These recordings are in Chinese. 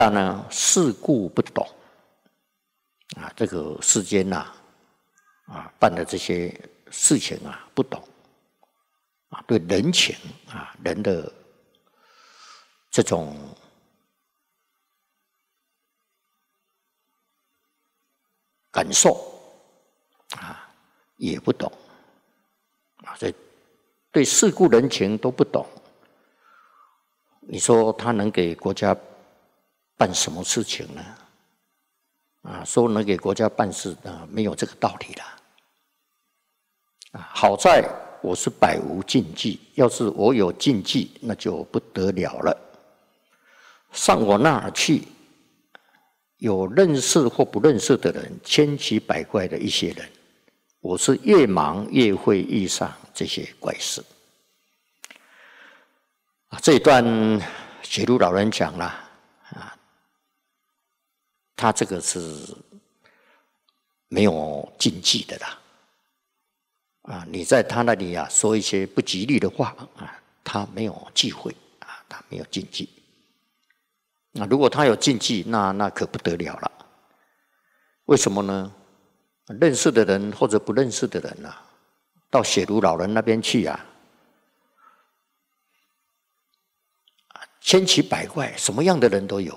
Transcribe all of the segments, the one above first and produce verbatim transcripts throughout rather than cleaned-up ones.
呢世故不懂啊，这个世间呐 啊, 啊办的这些事情啊不懂啊，对人情啊人的这种感受啊也不懂啊，所以对世故人情都不懂。你说他能给国家办什么事情呢？啊，说能给国家办事啊，没有这个道理了。啊，好在我是百无禁忌，要是我有禁忌，那就不得了了。上我那儿去，有认识或不认识的人，千奇百怪的一些人，我是越忙越会遇上这些怪事。啊，这一段写如老人讲了啊，他这个是没有禁忌的啦。啊，你在他那里啊说一些不吉利的话啊，他没有忌讳啊，他没有禁忌。那如果他有禁忌，那那可不得了了。为什么呢？认识的人或者不认识的人啊，到写如老人那边去啊，千奇百怪，什么样的人都有。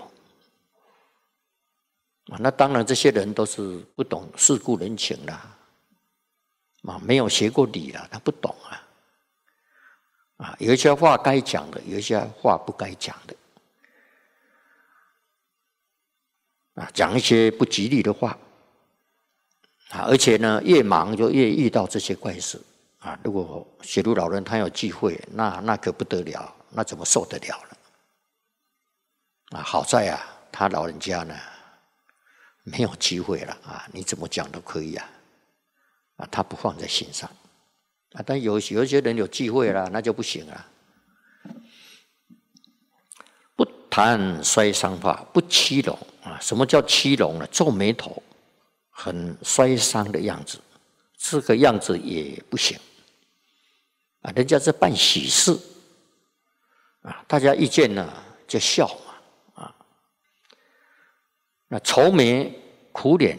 啊，那当然这些人都是不懂世故人情啦，啊，没有学过理啦，他不懂啊。啊，有一些话该讲的，有一些话不该讲的。啊，讲一些不吉利的话。啊，而且呢，越忙就越遇到这些怪事。啊，如果写如老人他有忌讳，那那可不得了，那怎么受得了呢？啊，好在啊，他老人家呢没有机会了啊，你怎么讲都可以啊，啊，他不放在心上啊。但有有一些人有忌讳了，那就不行了。不谈衰伤话，不欺容啊。什么叫欺容呢？皱眉头，很衰伤的样子，这个样子也不行啊。人家在办喜事啊，大家意见呢就笑嘛啊。那愁眉苦脸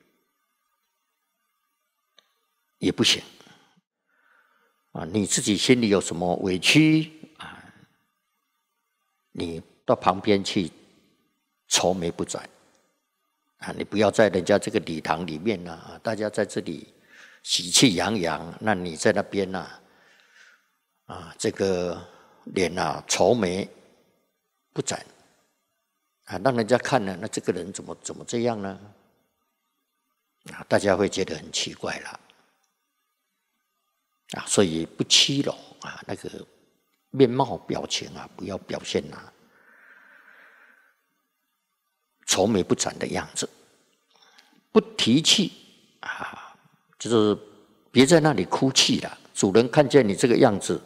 也不行啊。你自己心里有什么委屈啊，你到旁边去愁眉不展啊，你不要在人家这个礼堂里面呢、啊，大家在这里喜气洋洋，那你在那边呢、啊，啊，这个脸啊愁眉不展啊，让人家看了，那这个人怎么怎么这样呢？啊，大家会觉得很奇怪啦。啊，所以不欺容啊，那个面貌表情啊，不要表现啊愁眉不展的样子。不提气啊，就是别在那里哭泣了。主人看见你这个样子，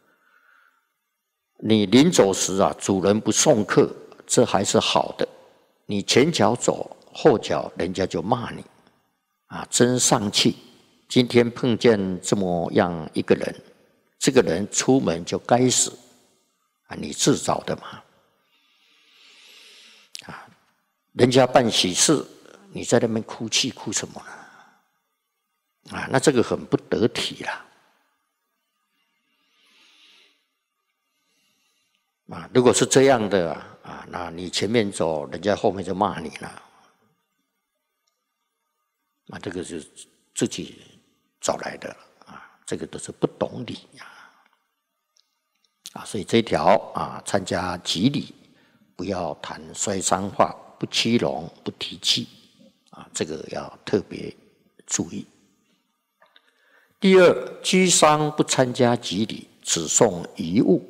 你临走时啊，主人不送客，这还是好的。你前脚走，后脚人家就骂你啊，真丧气。今天碰见这么样一个人，这个人出门就该死啊，你自找的嘛。啊，人家办喜事，你在那边哭泣，哭什么呢？啊，那这个很不得体啦。啊，如果是这样的啊，那你前面走，人家后面就骂你了。啊，这个是自己找来的啊，这个都是不懂礼啊。啊，所以这一条啊，参加吉礼，不要谈衰伤话，不欺容，不提气啊，这个要特别注意。第二，居丧不参加吉礼，只送遗物。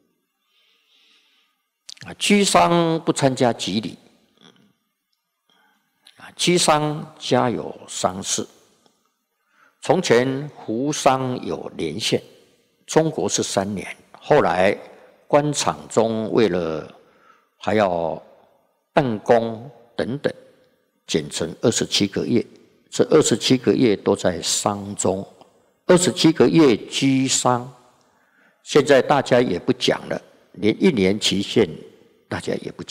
啊，居丧不参加吉礼，啊，居丧家有丧事。从前胡丧有年限，中国是三年，后来官场中为了还要办公等等，减成二十七个月。这二十七个月都在丧中，二十七个月居丧，现在大家也不讲了。连一年期限大家也不讲。